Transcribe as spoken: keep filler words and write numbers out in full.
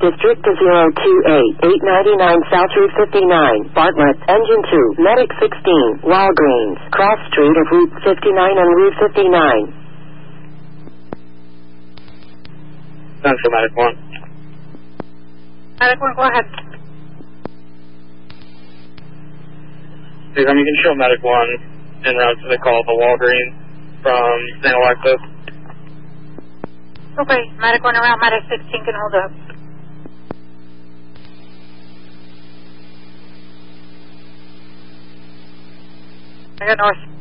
District to zero two eight, eight ninety-nine South Route fifty-nine, Bartlett, Engine two, Medic sixteen, Walgreens, cross street of Route fifty-nine and Route fifty-nine. Central Medic one. Medic one, go ahead. Please, um, you can show Medic one en route to the call for Walgreens from Saint Alexis. Okay, Medic one around Medic sixteen can hold up. I got north.